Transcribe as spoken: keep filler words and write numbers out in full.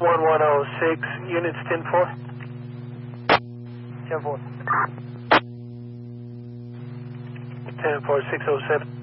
one one oh six, units ten four. ten four. ten four, six oh seven.